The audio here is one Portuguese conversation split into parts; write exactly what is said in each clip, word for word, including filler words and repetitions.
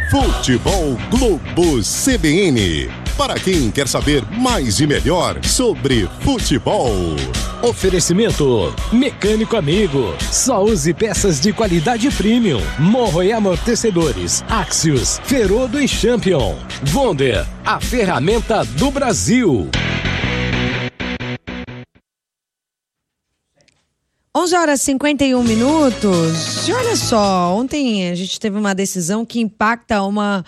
Futebol Globo C B N. Para quem quer saber mais e melhor sobre futebol. Oferecimento Mecânico Amigo. Só use peças de qualidade premium. Morro e amortecedores. Axios, Ferodo e Champion. Wonder, a ferramenta do Brasil. onze horas e cinquenta e um minutos. E olha só, ontem a gente teve uma decisão que impacta uma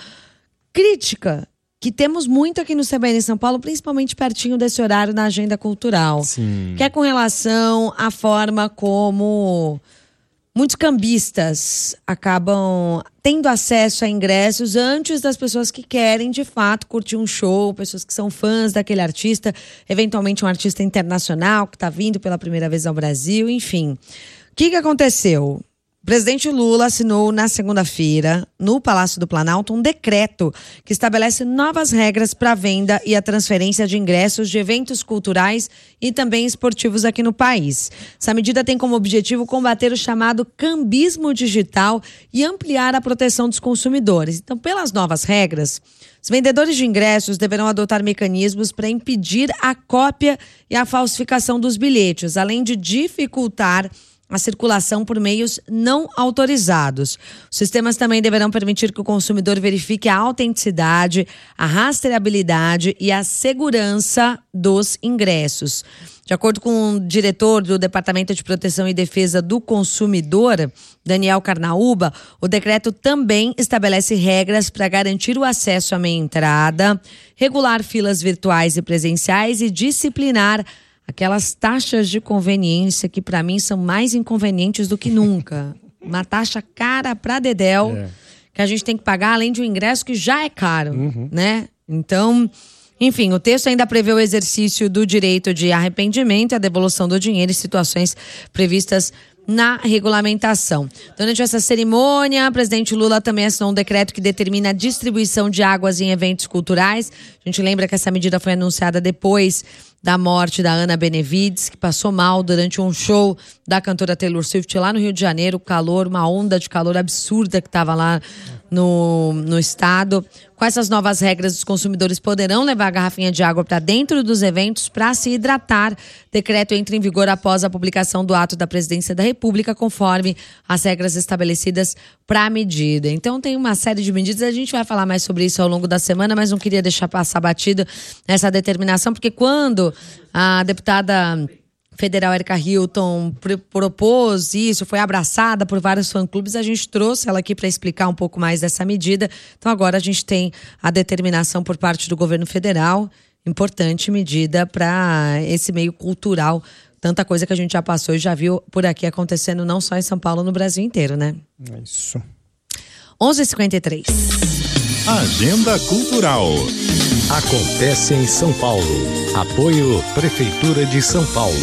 crítica que temos muito aqui no C B N São Paulo, principalmente pertinho desse horário na agenda cultural. Sim. Que é com relação à forma como muitos cambistas acabam tendo acesso a ingressos antes das pessoas que querem, de fato, curtir um show, pessoas que são fãs daquele artista, eventualmente um artista internacional que está vindo pela primeira vez ao Brasil, enfim. O que que aconteceu? O presidente Lula assinou na segunda-feira, no Palácio do Planalto, um decreto que estabelece novas regras para a venda e a transferência de ingressos de eventos culturais e também esportivos aqui no país. Essa medida tem como objetivo combater o chamado cambismo digital e ampliar a proteção dos consumidores. Então, pelas novas regras, os vendedores de ingressos deverão adotar mecanismos para impedir a cópia e a falsificação dos bilhetes, além de dificultar a circulação por meios não autorizados. Os sistemas também deverão permitir que o consumidor verifique a autenticidade, a rastreabilidade e a segurança dos ingressos. De acordo com o diretor do Departamento de Proteção e Defesa do Consumidor, Daniel Carnaúba, o decreto também estabelece regras para garantir o acesso à meia entrada, regular filas virtuais e presenciais e disciplinar aquelas taxas de conveniência que para mim são mais inconvenientes do que nunca. Uma taxa cara pra dedéu, é. que a gente tem que pagar além de um ingresso que já é caro, uhum. né? Então, enfim, o texto ainda prevê o exercício do direito de arrependimento e a devolução do dinheiro em situações previstas na regulamentação. Durante essa cerimônia, o presidente Lula também assinou um decreto que determina a distribuição de águas em eventos culturais. A gente lembra que essa medida foi anunciada depois da morte da Ana Benevides, que passou mal durante um show da cantora Taylor Swift lá no Rio de Janeiro. Calor, uma onda de calor absurda que estava lá no, no estado. Com essas novas regras, os consumidores poderão levar a garrafinha de água para dentro dos eventos para se hidratar. Decreto entra em vigor após a publicação do ato da Presidência da República, conforme as regras estabelecidas para a medida. Então tem uma série de medidas, a gente vai falar mais sobre isso ao longo da semana, mas não queria deixar passar batido essa determinação, porque quando a deputada federal Erika Hilton propôs isso, foi abraçada por vários fã-clubes, a gente trouxe ela aqui para explicar um pouco mais dessa medida. Então agora a gente tem a determinação por parte do governo federal, importante medida para esse meio cultural, tanta coisa que a gente já passou e já viu por aqui acontecendo, não só em São Paulo, no Brasil inteiro, né? É isso. onze e cinquenta e três. Agenda Cultural. Acontece em São Paulo. Apoio Prefeitura de São Paulo.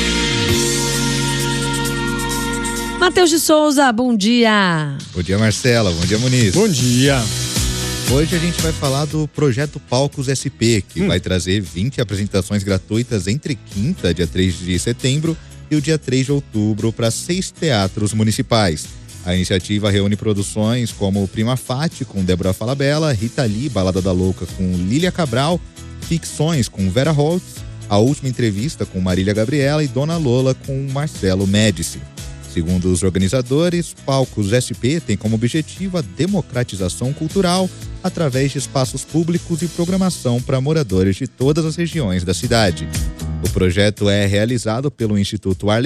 Matheus de Souza, bom dia. Bom dia, Marcela. Bom dia, Muniz. Bom dia. Hoje a gente vai falar do projeto Palcos S P, que hum. vai trazer vinte apresentações gratuitas entre quinta, dia três de setembro, e o dia três de outubro para seis teatros municipais. A iniciativa reúne produções como Prima Fati, com Débora Falabella, Rita Lee, Balada da Louca, com Lília Cabral, Ficções, com Vera Holtz, A Última Entrevista, com Marília Gabriela e Dona Lola, com Marcelo Médici. Segundo os organizadores, Palcos S P tem como objetivo a democratização cultural através de espaços públicos e programação para moradores de todas as regiões da cidade. O projeto é realizado pelo Instituto Arle